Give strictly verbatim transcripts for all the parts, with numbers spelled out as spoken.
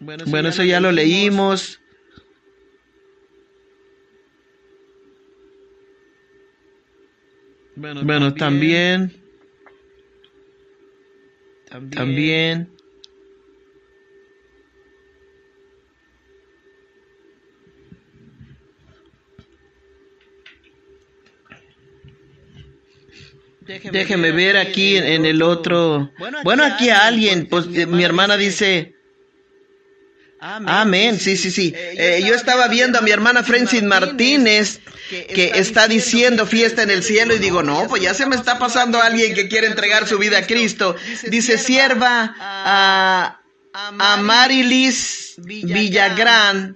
Bueno, eso, bueno, ya, eso ya lo leímos. Bueno, bueno también. También. también. Déjeme, Déjeme ver aquí en, en el otro. Bueno, aquí, bueno, aquí a alguien, pues mi hermana, mi hermana dice... Amén, Amén. sí, sí, sí. Eh, yo estaba viendo a mi hermana Francis Martínez que está diciendo fiesta en el cielo y digo, no, pues ya se me está pasando a alguien que quiere entregar su vida a Cristo. Dice, sierva a, a Marilis Villagrán,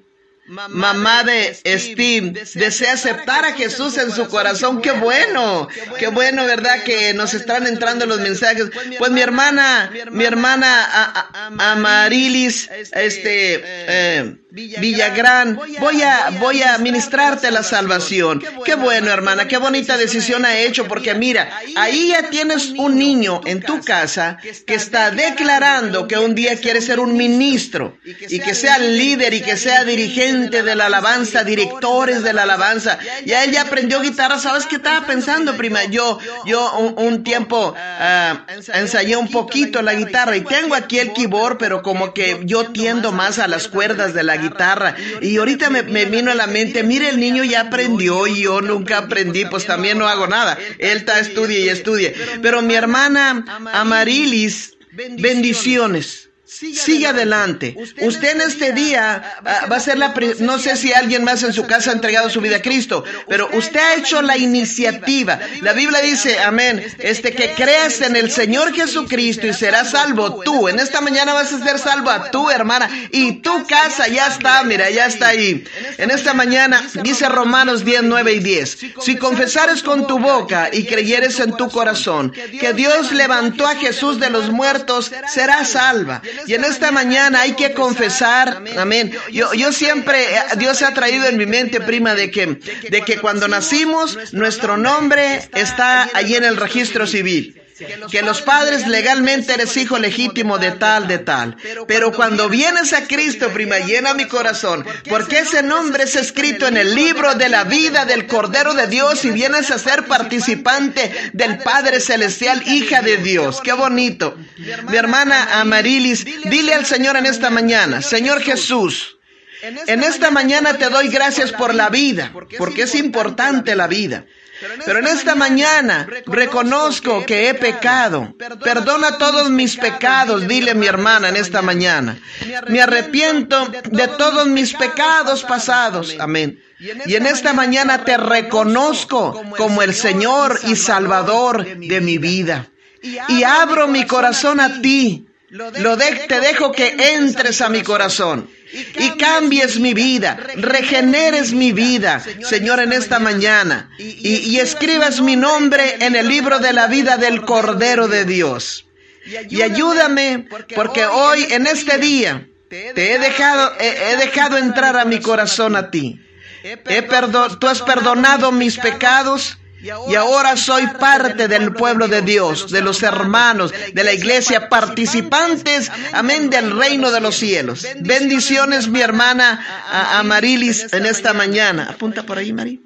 mamá de Steve, desea aceptar a Jesús en su corazón. ¡Qué bueno! ¡Qué bueno, verdad! Que nos están entrando los mensajes. Pues mi hermana, mi hermana Amarilis, este, eh, Villagrán, voy a, voy a ministrarte la salvación. ¡Qué bueno, hermana! ¡Qué bonita decisión ha hecho! Porque mira, ahí ya tienes un niño en tu casa que está declarando que un día quiere ser un ministro y que sea líder y que sea dirigente de la alabanza, directores de la alabanza. Ya ella aprendió guitarra. ¿Sabes qué estaba pensando, prima? Yo, yo un, un tiempo uh, ensayé un poquito la guitarra y tengo aquí el keyboard, pero como que yo tiendo más a las cuerdas de la guitarra. Y ahorita me, me vino a la mente, mire, el niño ya aprendió y yo nunca aprendí, pues también no hago nada. Él está estudie y estudie. Pero mi hermana Amarilis, bendiciones. Sigue adelante. Usted en este día uh, va a ser la... No sé si alguien más en su casa ha entregado su vida a Cristo, pero usted ha hecho la iniciativa. La Biblia dice, amén, este que creas en el Señor Jesucristo y serás salvo tú. En esta mañana vas a ser salvo a tu hermana y tu casa ya está, mira, ya está ahí. En esta mañana dice Romanos diez, nueve y diez. Si confesares con tu boca y creyeres en tu corazón que Dios levantó a Jesús de los muertos, serás salva. Y en esta mañana hay que confesar, amén. Yo, yo siempre, Dios ha traído en mi mente, prima, de que, de que cuando nacimos, nuestro nombre está allí en el registro civil. Que los padres legalmente eres hijo legítimo de tal, de tal. Pero cuando vienes a Cristo, prima, llena mi corazón, porque ese nombre es escrito en el libro de la vida del Cordero de Dios y vienes a ser participante del Padre Celestial, hija de Dios. ¡Qué bonito! Mi hermana Amarilis, dile al Señor en esta mañana, Señor Jesús, en esta mañana te doy gracias por la vida, porque es importante la vida. Pero en esta mañana reconozco que he pecado. Perdona todos mis pecados, dile mi hermana en esta mañana. Me arrepiento de todos mis pecados pasados. Amén. Y en esta mañana te reconozco como el Señor y Salvador de mi vida. Y abro mi corazón a ti. Lo de, te dejo que entres a mi corazón y cambies mi vida, regeneres mi vida, Señor, en esta mañana, y, y escribas mi nombre en el libro de la vida del Cordero de Dios. Y ayúdame, porque hoy, en este día, te he dejado, he, he dejado entrar a mi corazón a ti. He perdo, tú has perdonado mis pecados. Y ahora soy parte del pueblo de Dios, de los hermanos, de la iglesia, participantes, amén, del reino de los cielos. Bendiciones, mi hermana Amarilis, en esta mañana. Apunta por ahí, Mari.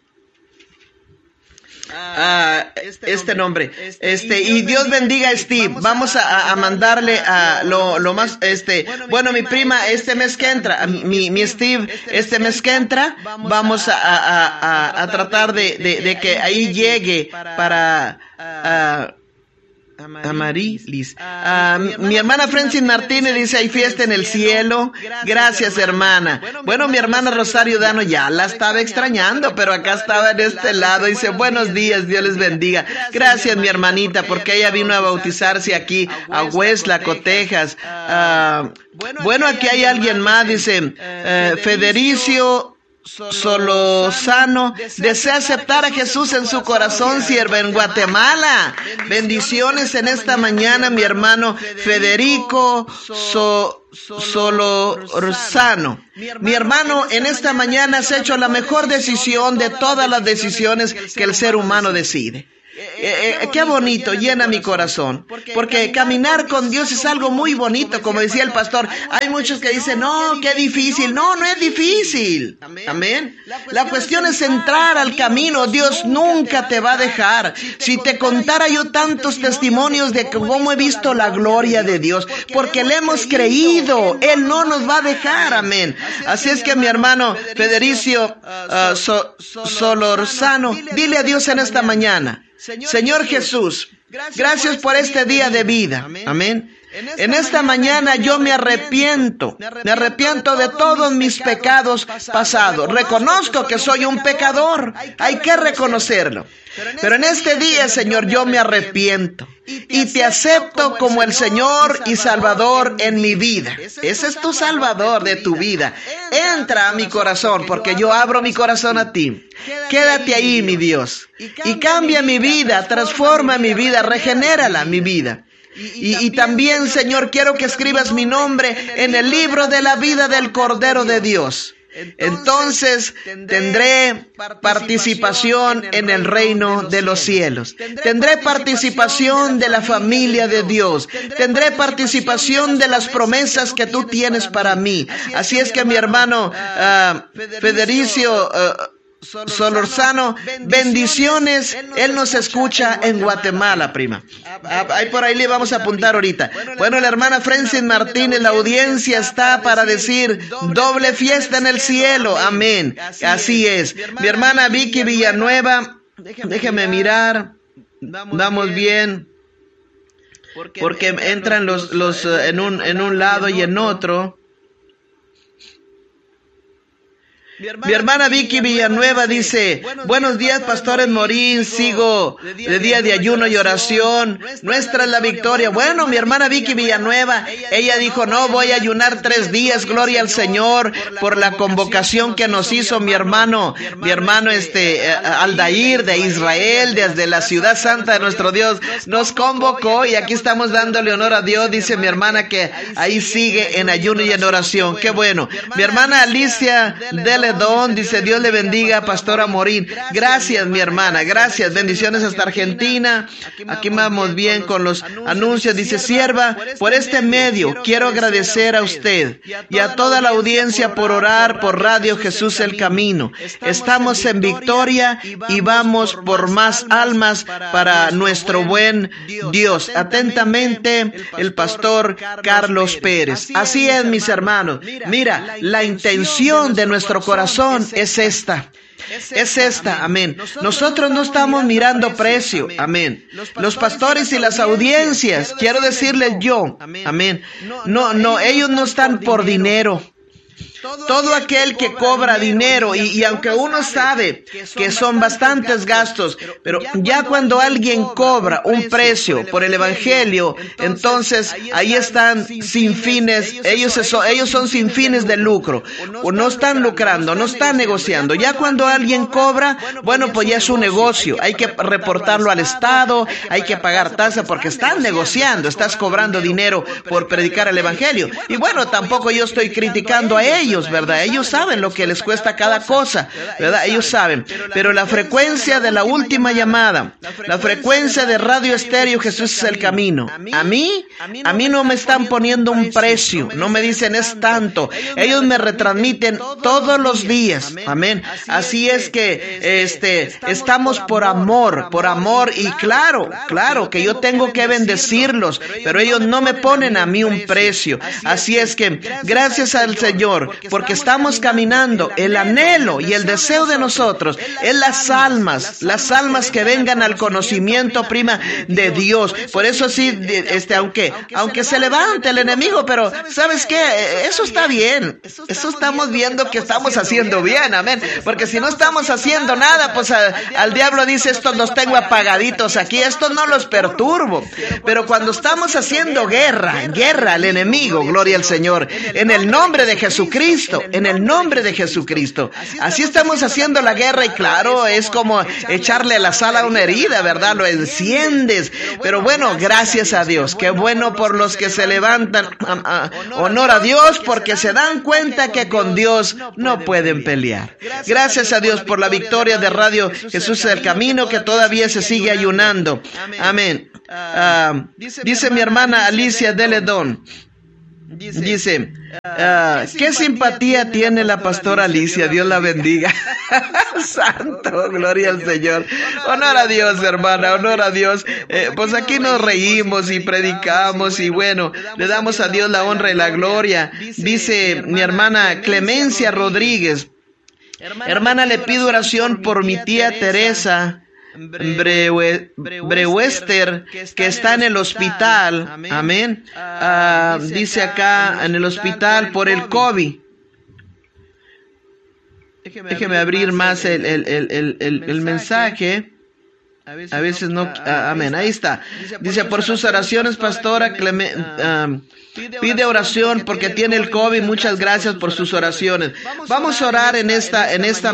Uh, este nombre, este, y Dios bendiga a Steve. Vamos a, a mandarle a lo, lo más, este, bueno, mi prima, este mes que entra, mi, mi Steve, este mes que entra, vamos a, a, a, a tratar de, de, de que ahí llegue para, uh, Amarilis. Uh, mi, mi hermana Francis Martínez dice, hay fiesta en el cielo. Gracias, hermana. Bueno, mi hermana Rosario Dano ya la estaba extrañando, pero acá estaba en este lado. Dice, buenos días, Dios les bendiga. Gracias, mi hermanita, porque ella vino a bautizarse aquí a Westlaco, Texas. Uh, bueno, aquí hay alguien más, dice, uh, Federicio Solozano, desea aceptar a Jesús en su corazón, sierva, en Guatemala. Bendiciones en esta mañana, mi hermano Federico So, Solozano. Mi hermano, en esta mañana has hecho la mejor decisión de todas las decisiones que el ser humano decide. Eh, eh, qué bonito, llena mi corazón, porque caminar con Dios es algo muy bonito, como decía el pastor. Hay muchos que dicen, no, qué difícil. No, no es difícil. Amén. La cuestión es entrar al camino. Dios nunca te va a dejar. Si te contara yo tantos testimonios de cómo he visto la gloria de Dios, porque le hemos creído, Él no nos va a dejar. Amén. Así es que mi hermano Federicio uh, so, Solorzano, dile a Dios en esta mañana: Señor Jesús, gracias por este día de vida. Amén. En esta mañana yo me arrepiento, me arrepiento de todos mis pecados pasados. Reconozco que soy un pecador, hay que reconocerlo. Pero en este día, Señor, yo me arrepiento y te acepto como el Señor y Salvador en mi vida. Ese es tu Salvador de tu vida. Entra a mi corazón, porque yo abro mi corazón a ti. Quédate ahí, mi Dios, y cambia mi vida, transforma mi vida, regenérala mi vida. Y, y también, Señor, quiero que escribas mi nombre en el libro de la vida del Cordero de Dios. Entonces tendré participación en el reino de los cielos. Tendré participación de la familia de Dios. Tendré participación de las promesas que tú tienes para mí. Así es que mi hermano uh, Federicio uh, Solorzano, bendiciones. Él nos escucha en Guatemala, prima. Ahí por ahí le vamos a apuntar ahorita. Bueno, la hermana Francis Martínez, la audiencia está para decir doble fiesta en el cielo. Amén. Así es. Mi hermana Vicky Villanueva, déjeme mirar. Vamos bien. Porque entran los, los uh, en un, en un lado y en otro. Mi hermana Vicky Villanueva dice: buenos días, pastores Morín, sigo de día de ayuno y oración, nuestra es la victoria. Bueno, mi hermana Vicky Villanueva, ella dijo, no, voy a ayunar tres días, gloria al Señor, por la convocación que nos hizo mi hermano, mi hermano este Aldair de Israel, desde la ciudad santa de nuestro Dios, nos convocó y aquí estamos dándole honor a Dios. Dice mi hermana que ahí sigue en ayuno y en oración. Qué bueno. Mi hermana Alicia Dele Don dice: Dios le bendiga, pastora Morín. Gracias, mi hermana, gracias. Bendiciones hasta Argentina. Aquí vamos bien con los anuncios. Dice: sierva, por este medio quiero agradecer a usted y a toda la audiencia por orar por Radio Jesús el Camino. Estamos en victoria y vamos por más almas para nuestro buen Dios. Atentamente, el pastor Carlos Pérez. Así es, mis hermanos. Mira, la intención de nuestro corazón es esta. Es esta, amén. Nosotros no estamos mirando precio, amén. Los pastores y las audiencias, quiero decirles yo, amén. No, no, ellos no están por dinero. Todo aquel que cobra dinero, y, y aunque uno sabe que son bastantes gastos, pero ya cuando alguien cobra un precio por el evangelio, entonces ahí están sin fines, ellos son, ellos son sin fines de lucro, o no están lucrando, no están negociando. Ya cuando alguien cobra, bueno, pues ya es un negocio, hay que reportarlo al Estado, hay que pagar tasa porque están negociando, estás cobrando dinero por predicar el evangelio. Y bueno, tampoco yo estoy criticando a ellos, ¿verdad? Ellos saben lo que les cuesta cada cosa, ¿verdad? Ellos saben. Pero la frecuencia de la última llamada, la frecuencia de Radio Estéreo Jesús es el Camino. A mí, a mí no me están poniendo un precio, no me dicen es tanto. Ellos me retransmiten todos los días. Amén. Así es que este estamos por amor, por amor, y claro, claro que yo tengo que bendecirlos, pero ellos no me ponen a mí un precio. Así es que gracias al Señor, porque estamos caminando. El anhelo y el deseo de nosotros es las almas, las almas que vengan al conocimiento, prima, de Dios. Por eso sí, este, aunque, aunque se levante el enemigo, pero ¿sabes qué? Eso está bien. Eso estamos viendo que estamos haciendo bien, amén. Porque si no estamos haciendo nada, pues a, al diablo dice: estos los tengo apagaditos aquí, estos no los perturbo. Pero cuando estamos haciendo guerra, guerra al enemigo, gloria al Señor, en el nombre de Jesucristo, Jesucristo, en el nombre de Jesucristo. Así estamos haciendo la guerra y claro, es como echarle la sal a una herida, ¿verdad? Lo enciendes. Pero bueno, gracias a Dios. Qué bueno por los que se levantan. A, a, honor a Dios porque se dan cuenta que con Dios no pueden pelear. Gracias a Dios por la victoria de Radio Jesús es el Camino, que todavía se sigue ayunando. Amén. Uh, dice mi hermana Alicia de Ledón. Dice, uh, ¿qué simpatía tiene la pastora Alicia? Dios la bendiga. Santo, gloria al Señor. Honor a Dios, hermana, honor a Dios. Eh, pues aquí nos reímos y predicamos y bueno, le damos a Dios la honra y la gloria. Dice mi hermana Clemencia Rodríguez. Hermana, le pido oración por mi tía Teresa Brewe, Brewester, que está en el hospital. Amén. Uh, dice acá en el hospital por el COVID. Déjeme abrir más el, el, el, el, el mensaje. A veces no. Uh, amén. Ahí está. Dice, por sus oraciones, pastora Clemente. Uh, Pide oración porque tiene el COVID. Muchas gracias por sus oraciones. Vamos a orar en esta, en esta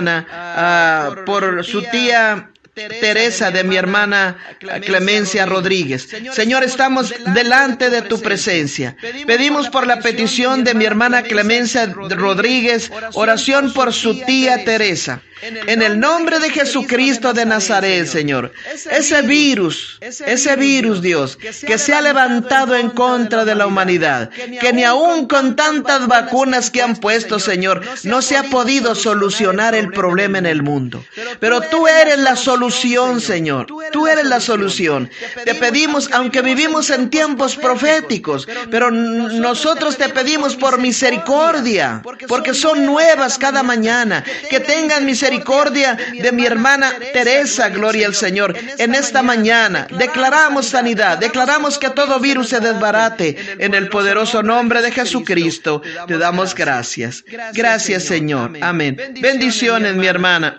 mañana uh, por su tía Teresa, de mi hermana Clemencia Rodríguez. Señor, estamos delante de tu presencia. Pedimos por la petición de mi hermana Clemencia Rodríguez, oración por su tía Teresa. En el nombre de Jesucristo de Nazaret, Señor. Ese virus, ese virus, Dios, que se ha levantado en contra de la humanidad, que ni aún con tantas vacunas que han puesto, Señor, no se ha podido solucionar el problema en el mundo. Pero tú eres la solución, Señor. Tú eres la solución. Te pedimos, aunque vivimos en tiempos proféticos, pero nosotros te pedimos por misericordia, porque son nuevas cada mañana. Que tengan misericordia Misericordia de mi hermana Teresa, gloria al Señor. En esta mañana declaramos sanidad, declaramos que todo virus se desbarate en el poderoso nombre de Jesucristo. Te damos gracias. Gracias, Señor. Amén. Bendiciones, mi hermana.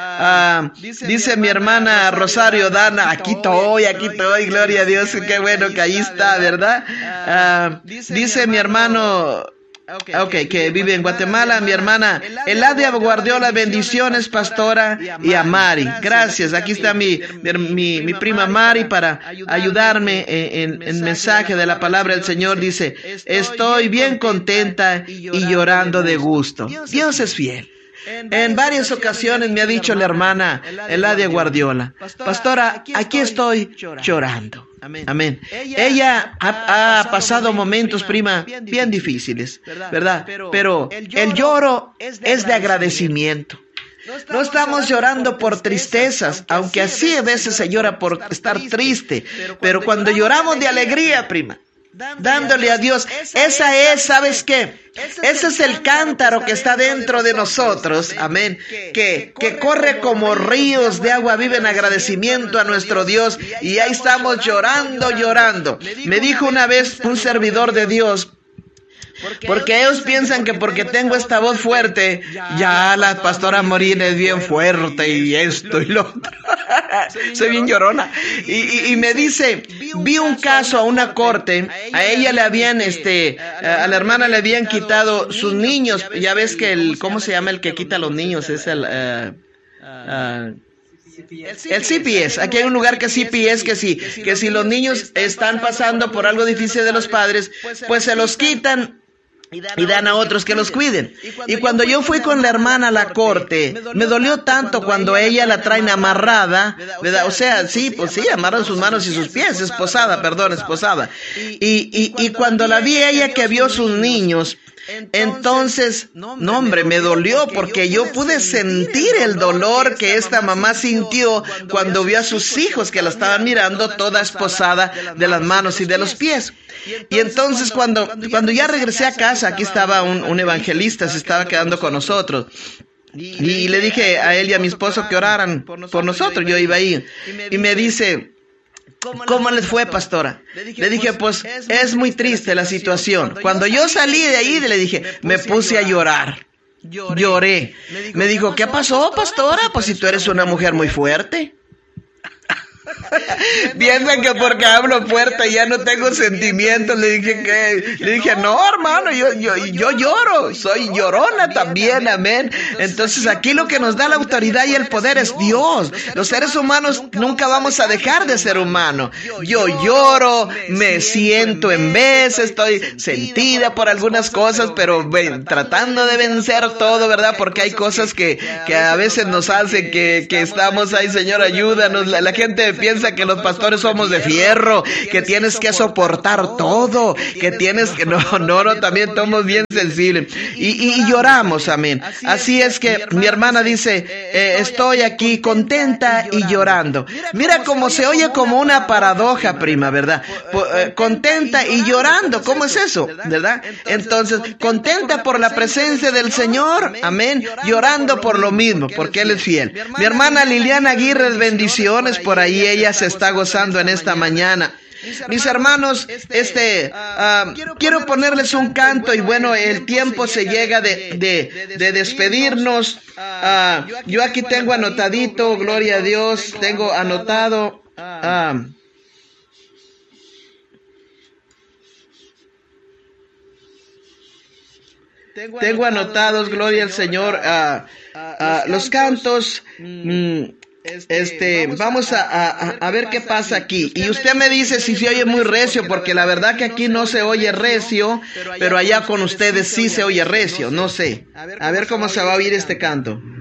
Ah, dice mi hermana Rosario Dana, aquí estoy, aquí estoy, gloria a Dios, qué bueno que ahí está, ¿verdad? Ah, dice mi hermano... Ok, que vive en Guatemala, mi hermana Eladia Guardiola, bendiciones, pastora, y a Mari. Gracias, aquí está mi, mi, mi prima Mari para ayudarme en el mensaje de la palabra del Señor. Dice, estoy bien contenta y llorando de gusto. Dios es fiel. En varias ocasiones me ha dicho la hermana Eladia Guardiola, pastora, aquí estoy llorando. Amén. Ella ha, ha pasado momentos, prima, bien difíciles, ¿verdad? Pero el lloro es de agradecimiento. No estamos llorando por tristezas, aunque así a veces se llora por estar triste. Pero cuando lloramos de alegría, prima, dándole a Dios, esa es, ¿sabes qué? Ese es el cántaro que está dentro de nosotros, amén, que, que corre como ríos de agua viva en agradecimiento a nuestro Dios, y ahí estamos llorando, llorando. Me dijo una vez un servidor de Dios, porque ellos piensan que porque tengo esta voz fuerte, ya la pastora Morín es bien fuerte y esto y lo otro. Soy bien llorona. Y, y, y me dice, vi un caso a una corte, a ella le habían, este, a la hermana le habían quitado sus niños. Ya ves que el, ¿cómo se llama el que quita a los niños? Es el... Uh, uh, El C P S, aquí hay un lugar que C P S, que sí, que si los niños están pasando por algo difícil de los padres, pues se los quitan y dan a otros que los cuiden. Y cuando yo fui con la hermana a la corte, me dolió tanto cuando ella la traen amarrada, ¿verdad? O sea, sí, pues sí, amarran sus manos y sus pies, esposada, perdón, esposada. Y, y, y cuando la vi ella que vio sus niños, entonces, no hombre, me dolió porque yo pude sentir el dolor que esta mamá sintió cuando vio a sus hijos que la estaban mirando toda esposada de las manos y de los pies. Y entonces cuando, cuando ya regresé a casa, aquí estaba un, un evangelista, se estaba quedando con nosotros. Y le dije a él y a mi esposo que oraran por nosotros, yo iba ahí. Y me dice, ¿cómo les fue, pastora? Le dije, pues es muy triste la situación. Cuando yo salí de ahí, le dije, me puse a llorar. Lloré. Me dijo, ¿qué pasó, pastora? Pues si tú eres una mujer muy fuerte. Piensan que porque hablo fuerte ya no tengo sentimientos. Le dije que, le dije, no, hermano, yo, yo, yo lloro, soy llorona también, amén. Entonces aquí lo que nos da la autoridad y el poder es Dios. Los seres humanos nunca vamos a dejar de ser humanos. Yo lloro, me siento en vez, estoy sentida por algunas cosas, pero ven, tratando de vencer todo, ¿verdad? Porque hay cosas que, que a veces nos hacen que, que estamos ahí, Señor, ayúdanos. La, la gente piensa que los pastores somos de fierro, que tienes que soportar todo, que tienes que, no, no, no, también somos bien sensibles. Y, y, y lloramos, amén. Así es que mi hermana dice, eh, estoy aquí contenta y llorando. Mira cómo se oye como una paradoja, prima, ¿verdad? Eh, contenta y llorando, ¿cómo es eso? ¿Verdad? Entonces, contenta por la presencia del Señor, amén, llorando por lo mismo, porque Él es fiel. Mi hermana Liliana Aguirre, bendiciones por ahí, ella se está gozando en esta mañana. Mis hermanos, este, uh, quiero ponerles un canto y bueno, el tiempo se llega de, de, de despedirnos. Uh, yo aquí tengo anotadito, gloria a Dios, tengo anotado. Uh, Tengo anotados, gloria al Señor, uh, uh, los cantos. Mm, Este, vamos a, a, a ver qué pasa aquí. Y usted me dice si se oye muy recio, porque la verdad que aquí no se oye recio, pero allá con ustedes sí se oye recio, no sé. A ver cómo se va a oír este canto.